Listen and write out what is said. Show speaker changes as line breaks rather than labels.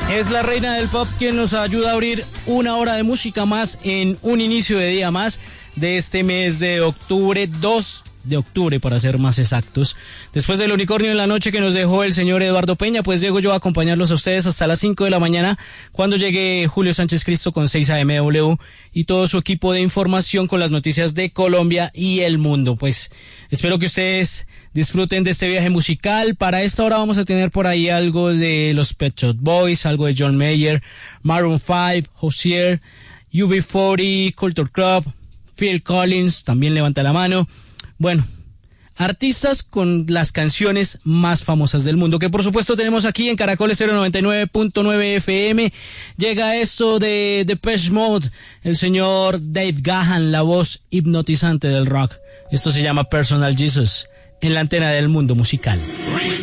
Es la reina del pop quien nos ayuda a abrir una hora de música más en un inicio de día más de este mes de octubre, 2 de octubre para ser más exactos. Después del unicornio en la noche que nos dejó el señor Eduardo Peña, pues llego yo a acompañarlos a ustedes hasta las 5 de la mañana cuando llegue Julio Sánchez Cristo con 6 AMW y todo su equipo de información con las noticias de Colombia y el mundo. Pues espero que ustedes disfruten de este viaje musical. Para esta hora vamos a tener por ahí algo de los Pet Shop Boys, algo de John Mayer, Maroon 5, Hozier, UB40, Culture Club, Phil Collins, también levanta la mano. Bueno, artistas con las canciones más famosas del mundo, que por supuesto tenemos aquí en Caracoles 099.9 FM. Llega eso de Depeche Mode, el señor Dave Gahan, la voz hipnotizante del rock. Esto se llama Personal Jesus, en la antena del mundo musical.